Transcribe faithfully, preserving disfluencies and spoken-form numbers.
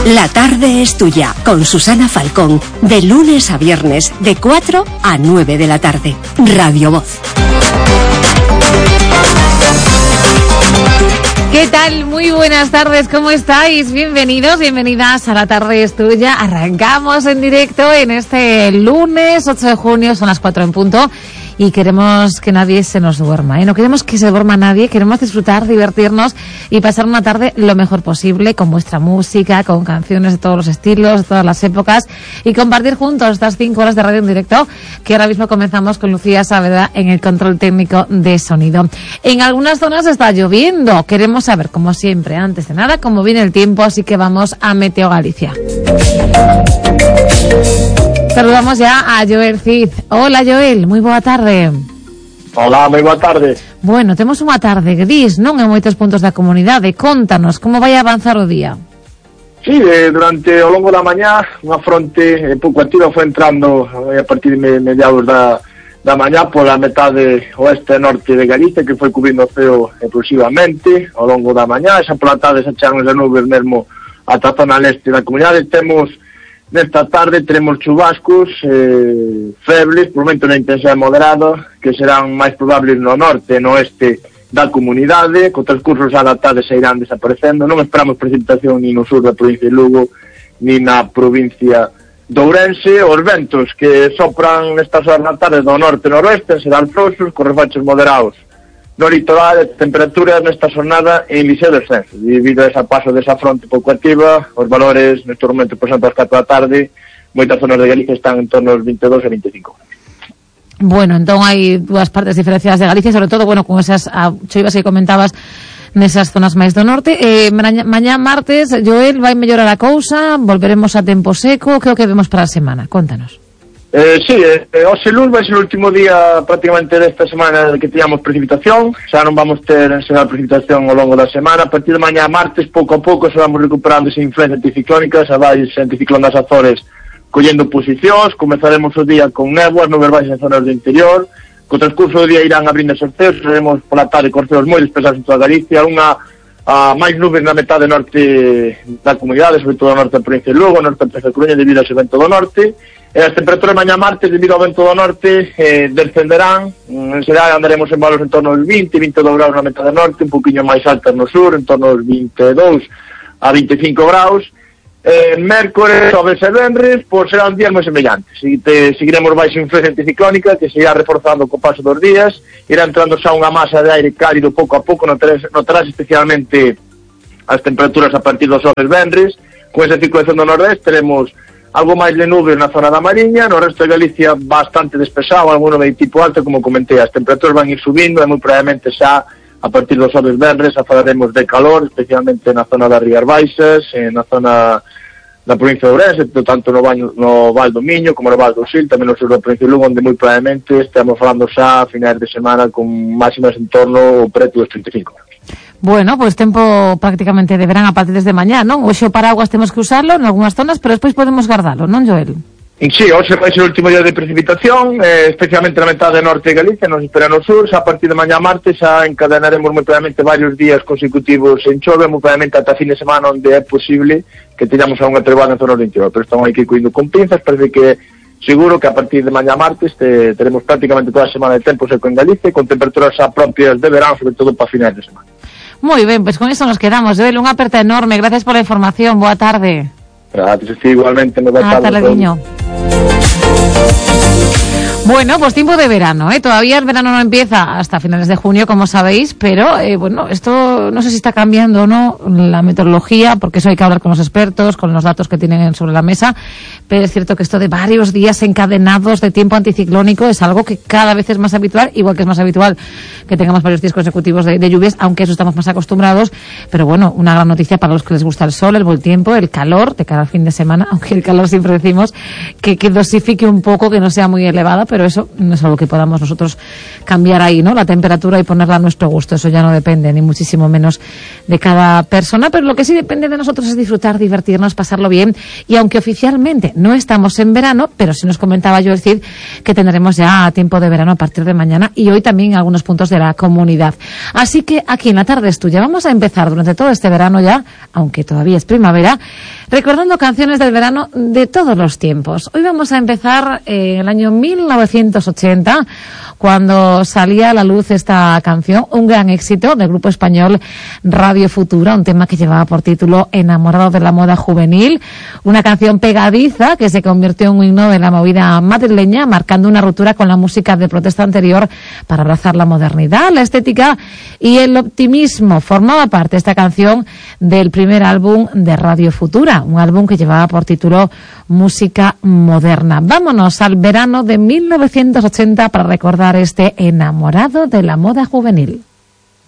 La tarde es tuya, con Susana Falcón, de lunes a viernes, de cuatro a nueve de la tarde. Radio Voz. ¿Qué tal? Muy buenas tardes, ¿cómo estáis? Bienvenidos, bienvenidas a La Tarde es Tuya. Arrancamos en directo en este lunes ocho de junio, son las cuatro en punto. Y queremos que nadie se nos duerma, ¿eh? No queremos que se duerma nadie, queremos disfrutar, divertirnos y pasar una tarde lo mejor posible con vuestra música, con canciones de todos los estilos, de todas las épocas y compartir juntos estas cinco horas de radio en directo que ahora mismo comenzamos con Lucía Saavedra en el control técnico de sonido. En algunas zonas está lloviendo, queremos saber, como siempre, antes de nada, cómo viene el tiempo, así que vamos a Meteo Galicia. Saludamos ya a Joel Cid. Hola Joel, moi boa tarde. Hola, moi boa tarde. Bueno, temos unha tarde gris, non en moitos puntos da comunidade. Contanos, como vai avanzar o día? Sí, eh, durante o longo da mañá, unha fronte eh, pouco activa foi entrando eh, a partir de mediados da, da mañá pola metade oeste e norte de Galicia, que foi cubrindo o ceo exclusivamente ao longo da mañá. Esa pola tarde se chegan as nubes mesmo ata a zona leste da comunidade. Temos nesta tarde teremos chubascos eh, febles, por momento na intensidade moderada, que serán máis probables no norte e no oeste da comunidade. Co transcurso xa da tarde se irán desaparecendo. Non esperamos precipitación ni no sur da provincia de Lugo ni na provincia de Ourense. Os ventos que sopran nestas horas da tarde do norte e noroeste serán frouxos, con refachos moderados no litoral. Temperaturas nesta jornada en lixeiro descenso debido a ese paso desa fronte pouco activa. Os valores neste momento, por exemplo, ás catro da tarde, moitas zonas de Galicia están en torno aos veintidós e veinticinco. Bueno, entón hai dúas partes diferenciadas de Galicia, sobre todo, bueno, con esas ah, choivas que comentabas nesas zonas máis do norte. Eh, mañá, mañá martes, Joel, vai mellorar a cousa, volveremos a tempo seco, que é o que vemos para a semana? Contanos. Eh, sí, eh, hoxe luns vai ser o último día prácticamente desta semana que teñamos precipitación. Xa non vamos ter esa precipitación ao longo da semana. A partir de mañá martes, pouco a pouco, se vamos recuperando esa influencia anticiclónica, xa vai ese anticiclón das Azores collendo posicións. Comezaremos o día con néboas, nubes baixas en zonas do interior. Co transcurso do día irán abrindo os ceos, teremos pola tarde con ceos moi despesados en toda Galicia, unha a máis nubes na metade norte da comunidade, sobre todo no norte da provincia de Lugo, no norte da provincia de Coruña, debido a ese vento do norte. E as temperaturas mañá martes, debido ao vento do norte, eh, descenderán. En xeral andaremos en valores en torno aos vinte, veintidós graus na metade norte, un poquinho máis altas no sur, en torno aos veintidós a veinticinco graus. Eh, mércores, xoves e venres, pois serán días moi semellantes. E te, seguiremos baixo influencia anticiclónica, que se irá reforzando co paso dos días. Irá entrando xa unha masa de aire cálido pouco a pouco, notarás, notarás especialmente as temperaturas a partir dos xoves venres. Con esa circulación do nordeste teremos algo máis de nubes na zona da Mariña, no resto de Galicia bastante despexado, alguno de tipo alto, como comentei. As temperaturas van ir subindo e moi probablemente xa a partir dos xoves venres falaremos de calor, especialmente na zona das Rías Baixas, na zona da provincia de Ourense, tanto no, baño, no Val do Miño como no Val do Sil, tamén no sur da provincia de Lugo, onde moi probablemente estamos falando xa a finais de semana con máximas en torno ao preto dos trinta e cinco. Bueno, pois pues tempo prácticamente de verán a partir desde mañá, non? Hoxe o paraguas temos que usarlo en algunhas zonas, pero despois podemos guardalo, non, Joel? Sí, hoxe vai ser o último día de precipitación, eh, especialmente na metade norte de Galicia, nos espera no sur. Xa a partir de mañá martes xa encadenaremos moi probablemente varios días consecutivos en chove, moi probablemente ata fin de semana, onde é posible que teñamos a unha treboada en zona do interior, pero estamos aquí coindo con pinzas. Parece que seguro que a partir de mañá martes te, teremos prácticamente toda a semana de tempo seco en Galicia, con temperaturas xa propias de verán, sobre todo para finais de semana. Moi ben, pois pues con iso nos quedamos, Joel, unha aperta enorme, gracias pola información, boa tarde. Gracias, sí, igualmente, me boa tarde. Ata logo. Bueno, pues tiempo de verano, ¿eh? Todavía el verano no empieza hasta finales de junio, como sabéis, pero eh, bueno, esto no sé si está cambiando o no la meteorología, porque eso hay que hablar con los expertos, con los datos que tienen sobre la mesa, pero es cierto que esto de varios días encadenados de tiempo anticiclónico es algo que cada vez es más habitual, igual que es más habitual que tengamos varios días consecutivos de, de lluvias, aunque eso estamos más acostumbrados, pero bueno, una gran noticia para los que les gusta el sol, el buen tiempo, el calor de cada fin de semana, aunque el calor siempre decimos que, que dosifique un poco, que no sea muy elevada, pero eso no es algo que podamos nosotros cambiar ahí, ¿no? La temperatura y ponerla a nuestro gusto, eso ya no depende, ni muchísimo menos de cada persona, pero lo que sí depende de nosotros es disfrutar, divertirnos, pasarlo bien, y aunque oficialmente no estamos en verano, pero sí nos comentaba yo el Cid que tendremos ya tiempo de verano a partir de mañana y hoy también en algunos puntos de la comunidad. Así que aquí en La Tarde es Tuya vamos a empezar durante todo este verano ya, aunque todavía es primavera, recordando canciones del verano de todos los tiempos. Hoy vamos a empezar en el año mil novecientos ochenta, cuando salía a la luz esta canción, un gran éxito del grupo español Radio Futura, un tema que llevaba por título Enamorado de la moda juvenil, una canción pegadiza que se convirtió en un himno de la movida madrileña, marcando una ruptura con la música de protesta anterior para abrazar la modernidad, la estética y el optimismo. Formaba parte esta canción del primer álbum de Radio Futura, un álbum que llevaba por título Música Moderna. Vámonos al verano de mil novecientos ochenta para recordar este Enamorado de la moda juvenil.